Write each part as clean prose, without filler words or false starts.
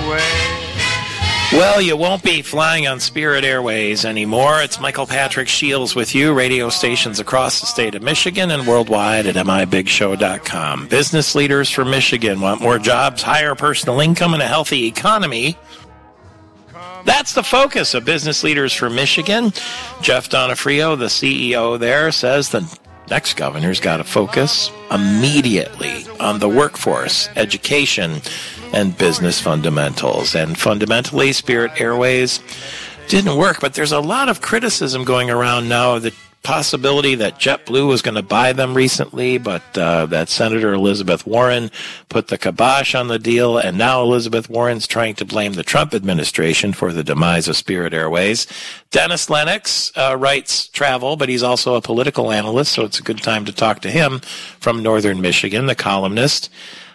Well, you won't be flying on Spirit Airways anymore. It's Michael Patrick Shields with you, radio stations across the state of Michigan and worldwide at mibigshow.com. Business leaders from Michigan want more jobs, higher personal income, and a healthy economy. That's the focus of Business Leaders for Michigan. Jeff Donofrio, the CEO there, says the next governor's got to focus immediately on the workforce, education, and business fundamentals. And fundamentally, Spirit Airways didn't work, but there's a lot of criticism going around now. The possibility that JetBlue was going to buy them recently, but that Senator Elizabeth Warren put the kibosh on the deal, and now Elizabeth Warren's trying to blame the Trump administration for the demise of Spirit Airways. Dennis Lennox writes travel, but he's also a political analyst, so it's a good time to talk to him from Northern Michigan, the columnist.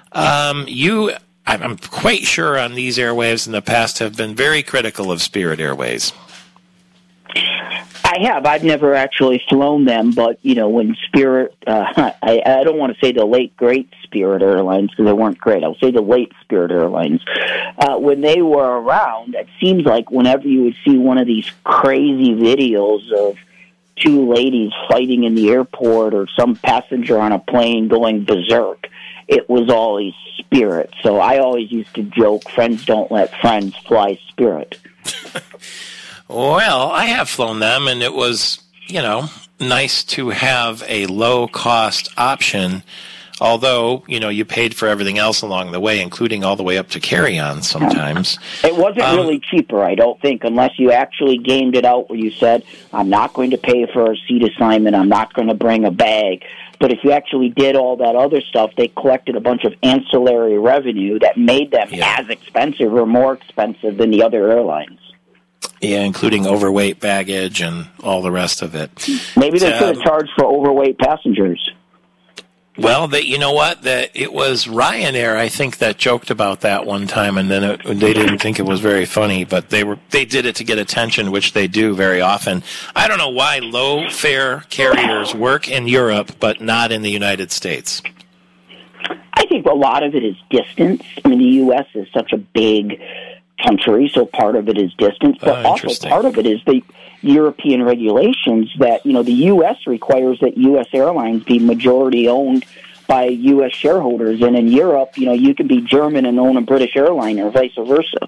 I'm quite sure on these airwaves in the past have been very critical of Spirit Airways. I have. I've never actually flown them, but, you know, when Spirit, I don't want to say the late, great Spirit Airlines, because they weren't great. I'll say the late Spirit Airlines. When they were around, it seems like whenever you would see one of these crazy videos of two ladies fighting in the airport or some passenger on a plane going berserk, it was always Spirit. So I always used to joke, friends don't let friends fly Spirit. Well, I have flown them, and it was, you know, nice to have a low-cost option, although, you know, you paid for everything else along the way, including all the way up to carry-on sometimes. It wasn't really cheaper, I don't think, unless you actually gamed it out where you said, I'm not going to pay for a seat assignment, I'm not going to bring a bag. But if you actually did all that other stuff, they collected a bunch of ancillary revenue that made them as expensive or more expensive than the other airlines. Yeah, including overweight baggage and all the rest of it. Maybe they could have charged for overweight passengers. Well, you know what? It was Ryanair, I think, that joked about that one time, and then they didn't think it was very funny, but they did it to get attention, which they do very often. I don't know why low-fare carriers work in Europe, but not in the United States. I think a lot of it is distance. I mean, the U.S. is such a big country, so part of it is distance, but also part of it is the European regulations that, you know, the U.S. requires that U.S. airlines be majority owned by U.S. shareholders, and in Europe, you know, you can be German and own a British airline or vice versa.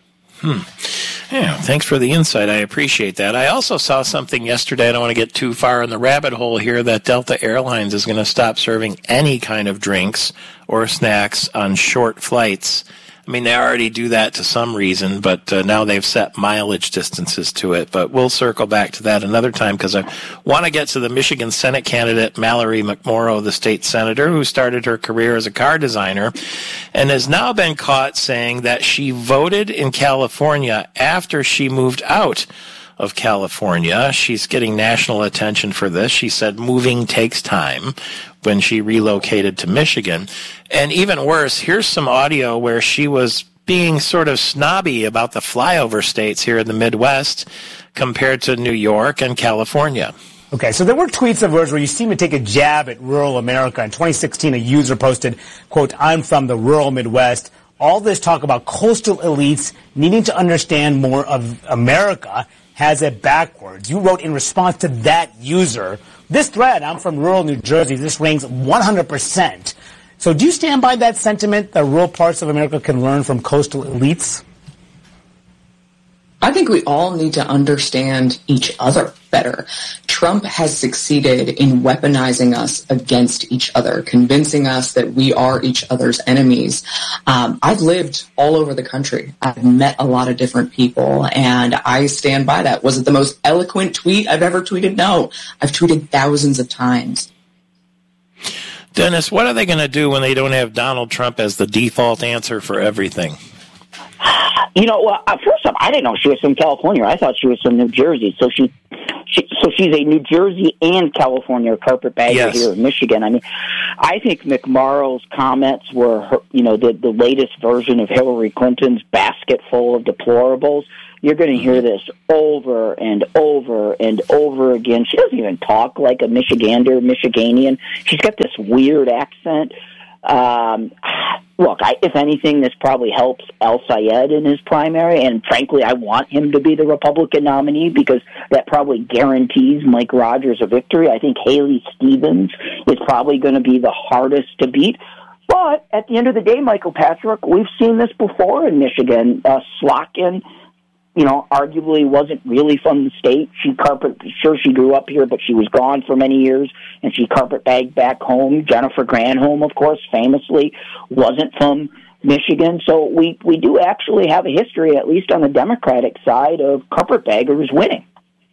Yeah, thanks for the insight. I appreciate that. I also saw something yesterday, I don't want to get too far in the rabbit hole here, that Delta Airlines is going to stop serving any kind of drinks or snacks on short flights. I mean, they already do that to some reason, but now they've set mileage distances to it. But we'll circle back to that another time because I want to get to the Michigan Senate candidate, Mallory McMorrow, the state senator, who started her career as a car designer and has now been caught saying that she voted in California after she moved out of California. She's getting national attention for this. She said moving takes time when she relocated to Michigan. And even worse, here's some audio where she was being sort of snobby about the flyover states here in the Midwest compared to New York and California. Okay, so there were tweets of hers where you seem to take a jab at rural America. In 2016, a user posted, quote, I'm from the rural Midwest. All this talk about coastal elites needing to understand more of America has it backwards. You wrote in response to that user, this thread, I'm from rural New Jersey, this ranks 100%. So do you stand by that sentiment that rural parts of America can learn from coastal elites? I think we all need to understand each other better. Trump has succeeded in weaponizing us against each other, convincing us that we are each other's enemies. I've lived all over the country. I've met a lot of different people, and I stand by that. Was it the most eloquent tweet I've ever tweeted? No. I've tweeted thousands of times. Dennis, what are they going to do when they don't have Donald Trump as the default answer for everything? You know, well, first off, I didn't know she was from California. I thought she was from New Jersey. So she's a New Jersey and California carpetbagger here in Michigan. I mean, I think McMorrow's comments were, the latest version of Hillary Clinton's basket full of deplorables. You're going to hear this over and over and over again. She doesn't even talk like a Michigander, Michiganian. She's got this weird accent. Look, if anything, this probably helps El Sayed in his primary, and frankly, I want him to be the Republican nominee because that probably guarantees Mike Rogers a victory. I think Haley Stevens is probably going to be the hardest to beat. But at the end of the day, Michael Patrick, we've seen this before in Michigan. Slotkin, arguably wasn't really from the state. Sure, she grew up here, but she was gone for many years, and she carpetbagged back home. Jennifer Granholm, of course, famously wasn't from Michigan. So we do actually have a history, at least on the Democratic side, of carpetbaggers winning.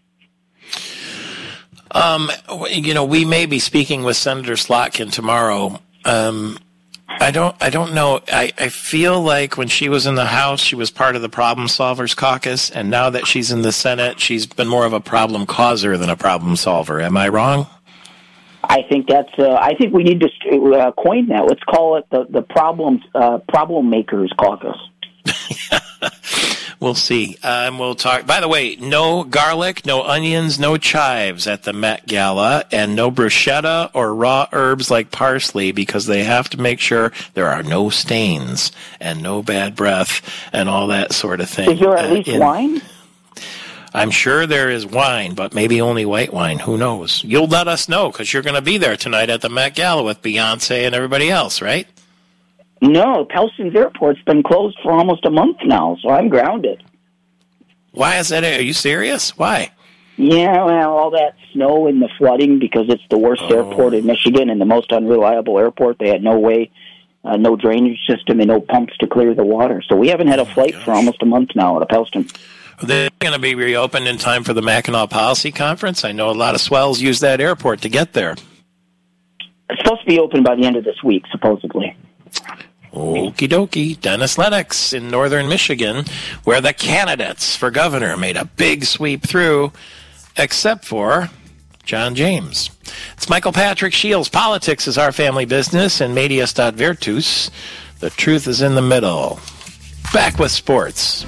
We may be speaking with Senator Slotkin tomorrow. I don't know. I feel like when she was in the House, she was part of the Problem Solvers Caucus, and now that she's in the Senate, she's been more of a problem causer than a problem solver. Am I wrong? I think I think we need to coin that. Let's call it the problem makers caucus. We'll see. We'll talk. By the way, no garlic, no onions, no chives at the Met Gala, and no bruschetta or raw herbs like parsley because they have to make sure there are no stains and no bad breath and all that sort of thing. Is there at least wine? I'm sure there is wine, but maybe only white wine. Who knows? You'll let us know because you're going to be there tonight at the Met Gala with Beyonce and everybody else, right? No, Towson's Airport's been closed for almost a month now, so I'm grounded. Why is that? Are you serious? Why? Yeah, well, all that snow and the flooding because it's the worst airport in Michigan and the most unreliable airport. They had no way, no drainage system and no pumps to clear the water. So we haven't had a flight for almost a month now out of Pellston. They're going to be reopened in time for the Mackinac Policy Conference. I know a lot of swells use that airport to get there. It's supposed to be open by the end of this week, supposedly. Okie dokie. Dennis Lennox in northern Michigan, where the candidates for governor made a big sweep through, except for John James. It's Michael Patrick Shields. Politics is our family business, and Medias Virtus. The truth is in the middle. Back with sports.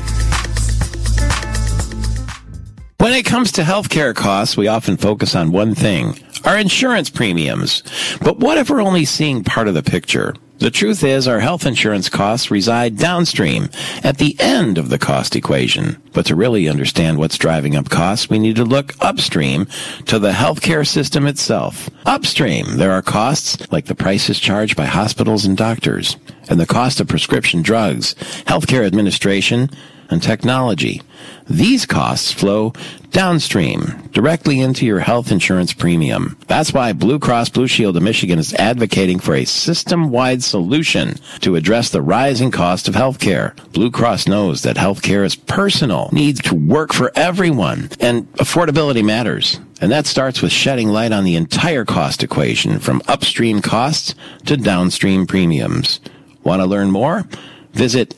When it comes to healthcare costs, we often focus on one thing, our insurance premiums. But what if we're only seeing part of the picture? The truth is our health insurance costs reside downstream, at the end of the cost equation. But to really understand what's driving up costs, we need to look upstream to the healthcare system itself. Upstream, there are costs like the prices charged by hospitals and doctors, and the cost of prescription drugs, healthcare administration, and technology. These costs flow downstream, directly into your health insurance premium. That's why Blue Cross Blue Shield of Michigan is advocating for a system-wide solution to address the rising cost of healthcare. Blue Cross knows that healthcare is personal, needs to work for everyone, and affordability matters. And that starts with shedding light on the entire cost equation, from upstream costs to downstream premiums. Want to learn more? Visit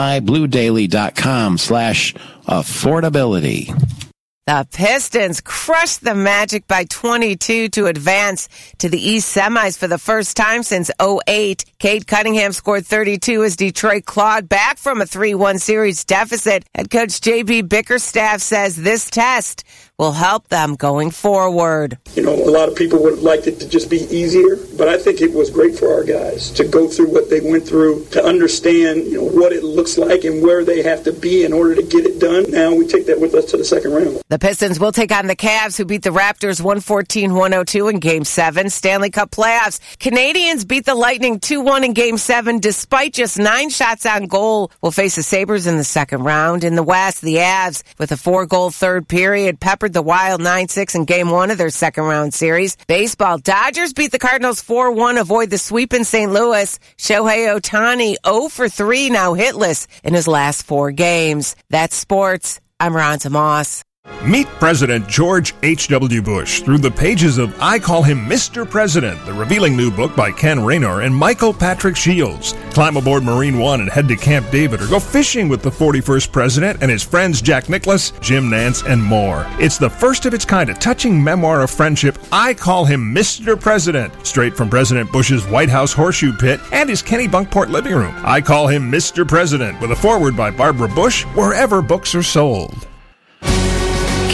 mibluedaily.com/affordability. The Pistons crushed the Magic by 22 to advance to the East semis for the first time since 2008. Cade Cunningham scored 32 as Detroit clawed back from a 3-1 series deficit. Head coach J.B. Bickerstaff says this test will help them going forward. A lot of people would have liked it to just be easier, but I think it was great for our guys to go through what they went through, to understand, what it looks like and where they have to be in order to get it done. Now we take that with us to the second round. The Pistons will take on the Cavs, who beat the Raptors 114-102 in Game 7. Stanley Cup playoffs. Canadians beat the Lightning 2-1 in Game 7 despite just 9 shots on goal. Will face the Sabres in the second round. In the West, the Avs, with a 4-goal third period, peppered the Wild 9-6 in Game 1 of their second round series. Baseball, Dodgers beat the Cardinals 4-1, avoid the sweep in St. Louis. Shohei Ohtani 0-for-3, now hitless in his last 4 games. That's sports. I'm Ronta Moss. Meet President George H.W. Bush through the pages of I Call Him Mr. President, the revealing new book by Ken Raynor and Michael Patrick Shields. Climb aboard Marine One and head to Camp David or go fishing with the 41st President and his friends Jack Nicklaus, Jim Nance, and more. It's the first of its kind, a touching memoir of friendship. I Call Him Mr. President, straight from President Bush's White House horseshoe pit and his Kenny Bunkport living room. I Call Him Mr. President, with a foreword by Barbara Bush, wherever books are sold.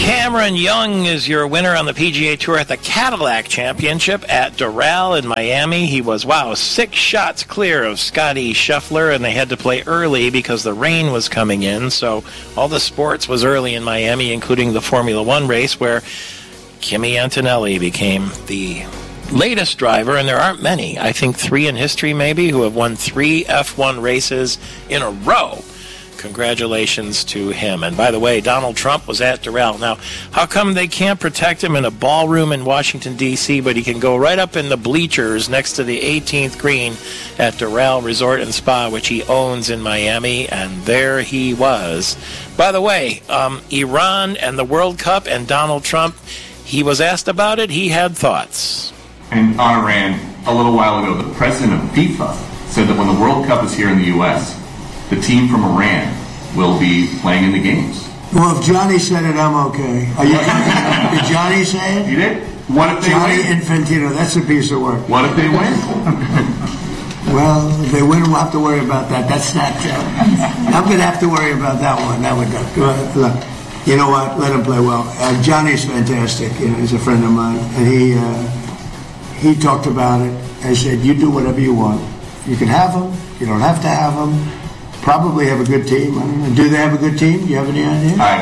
Cameron Young is your winner on the PGA Tour at the Cadillac Championship at Doral in Miami. He was, 6 shots clear of Scotty Scheffler, and they had to play early because the rain was coming in. So all the sports was early in Miami, including the Formula One race, where Kimi Antonelli became the latest driver, and there aren't many. I think 3 in history maybe, who have won 3 F1 races in a row. Congratulations to him. And by the way, Donald Trump was at Doral. Now, how come they can't protect him in a ballroom in Washington, D.C., but he can go right up in the bleachers next to the 18th green at Doral Resort and Spa, which he owns in Miami, and there he was. By the way, Iran and the World Cup and Donald Trump, he was asked about it. He had thoughts. And on Iran, a little while ago, the president of FIFA said that when the World Cup is here in the U.S., the team from Iran will be playing in the games. Well, if Johnny said it, I'm okay. Are you kidding? Did Johnny say it? He did. What if they Johnny win? Infantino, that's a piece of work. What if they win? Well, if they win, we'll have to worry about that. That's not... I'm going to have to worry about that one. Look, you know what? Let him play well. Johnny's fantastic. He's a friend of mine. And he talked about it. I said, you do whatever you want. You can have them. You don't have to have them. Probably have a good team. I don't know. Do they have a good team? Do you have any idea? I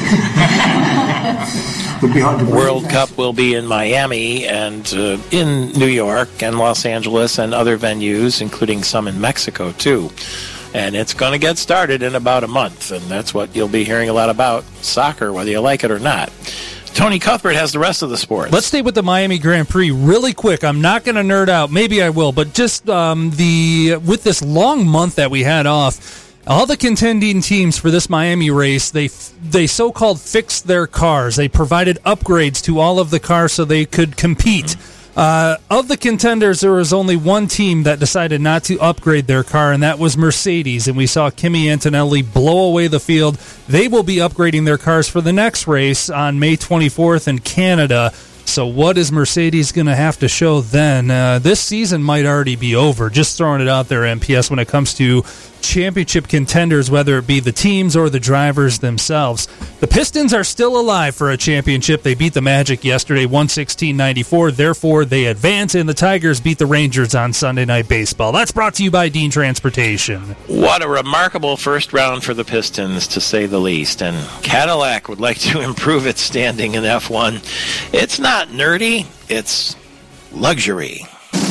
have no idea. Would be hard to believe. World Cup will be in Miami and in New York and Los Angeles and other venues, including some in Mexico, too. And it's going to get started in about a month, and that's what you'll be hearing a lot about, soccer, whether you like it or not. Tony Cuthbert has the rest of the sports. Let's stay with the Miami Grand Prix really quick. I'm not going to nerd out. Maybe I will, but just with this long month that we had off, all the contending teams for this Miami race, they so-called fixed their cars. They provided upgrades to all of the cars so they could compete. Of the contenders, there was only one team that decided not to upgrade their car, and that was Mercedes. And we saw Kimi Antonelli blow away the field. They will be upgrading their cars for the next race on May 24th in Canada. So what is Mercedes going to have to show then? This season might already be over. Just throwing it out there, MPS, when it comes to championship contenders, whether it be the teams or the drivers themselves. The Pistons are still alive for a championship. They beat the Magic yesterday, 116-94. Therefore, they advance, and the Tigers beat the Rangers on Sunday Night Baseball. That's brought to you by Dean Transportation. What a remarkable first round for the Pistons, to say the least. And Cadillac would like to improve its standing in F1. It's not nerdy, it's luxury.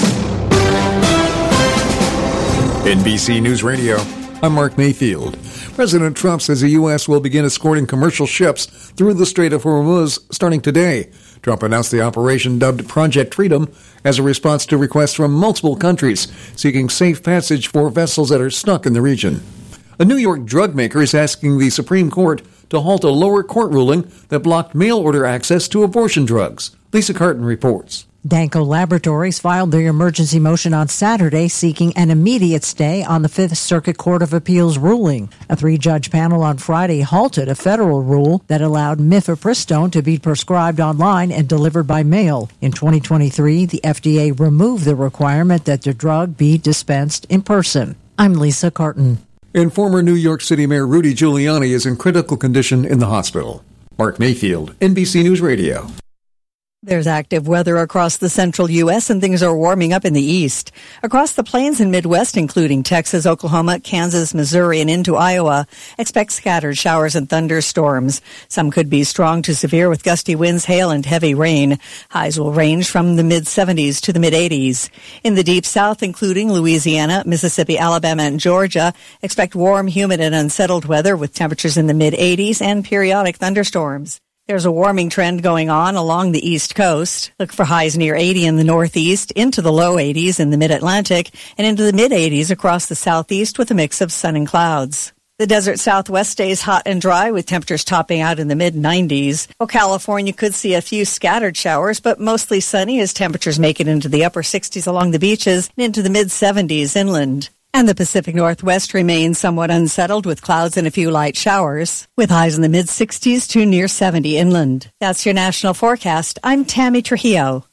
NBC News Radio, I'm Mark Mayfield. President Trump says the U.S. will begin escorting commercial ships through the Strait of Hormuz starting today. Trump announced the operation dubbed Project Freedom as a response to requests from multiple countries seeking safe passage for vessels that are stuck in the region. A New York drug maker is asking the Supreme Court to halt a lower court ruling that blocked mail-order access to abortion drugs. Lisa Carton reports. Danco Laboratories filed their emergency motion on Saturday seeking an immediate stay on the Fifth Circuit Court of Appeals ruling. A 3-judge panel on Friday halted a federal rule that allowed mifepristone to be prescribed online and delivered by mail. In 2023, the FDA removed the requirement that the drug be dispensed in person. I'm Lisa Carton. And former New York City Mayor Rudy Giuliani is in critical condition in the hospital. Mark Mayfield, NBC News Radio. There's active weather across the central U.S. and things are warming up in the east. Across the plains and Midwest, including Texas, Oklahoma, Kansas, Missouri, and into Iowa, expect scattered showers and thunderstorms. Some could be strong to severe with gusty winds, hail, and heavy rain. Highs will range from the mid-70s to the mid-80s. In the deep south, including Louisiana, Mississippi, Alabama, and Georgia, expect warm, humid, and unsettled weather with temperatures in the mid-80s and periodic thunderstorms. There's a warming trend going on along the East Coast. Look for highs near 80 in the Northeast, into the low 80s in the Mid-Atlantic, and into the mid-80s across the Southeast with a mix of sun and clouds. The desert Southwest stays hot and dry with temperatures topping out in the mid-90s. Well, California could see a few scattered showers, but mostly sunny as temperatures make it into the upper 60s along the beaches and into the mid-70s inland. And the Pacific Northwest remains somewhat unsettled with clouds and a few light showers, with highs in the mid-60s to near 70 inland. That's your national forecast. I'm Tammy Trujillo.